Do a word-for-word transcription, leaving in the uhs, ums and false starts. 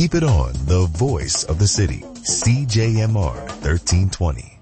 Keep it on the voice of the city, C J M R thirteen twenty.